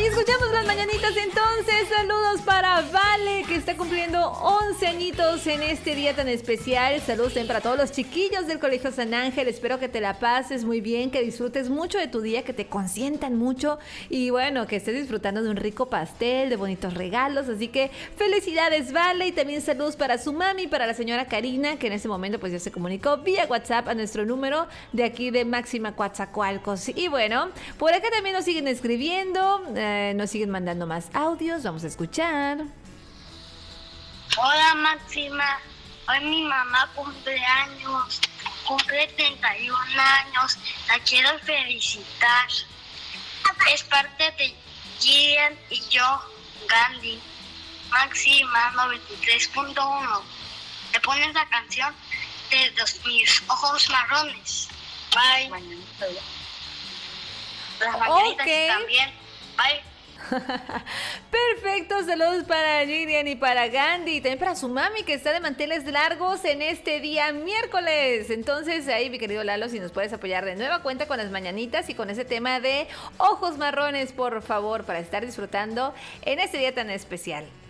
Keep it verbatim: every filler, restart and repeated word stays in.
escuchamos las mañanitas entonces. Saludos para Vale, que está cumpliendo once añitos en este día tan especial. Saludos también para todos los chiquillos del Colegio San Ángel. Espero que te la pases muy bien, que disfrutes mucho de tu día, que te consientan mucho y bueno, que estés disfrutando de un rico pastel, de bonitos regalos. Así que felicidades, Vale, y también saludos para su mami, para la señora Karina, que en este momento pues ya se comunicó vía WhatsApp a nuestro número de aquí de Máxima Coatzacoalcos. Y bueno, por acá también nos siguen escribiendo, eh, nos siguen mandando más audios. Vamos a escuchar. Hola Máxima, hoy mi mamá cumple años, cumple treinta y un años, la quiero felicitar. Es parte de Gian y yo, Gandhi. Máxima noventa y tres punto uno. Le pones la canción de los, mis ojos marrones. Bye. Las mañanitas Okay. también. Bye. Perfecto, saludos para Gillian y para Gandhi, y también para su mami que está de manteles largos en este día miércoles. Entonces ahí, mi querido Lalo, si nos puedes apoyar de nueva cuenta con las mañanitas y con ese tema de ojos marrones, por favor, para estar disfrutando en este día tan especial.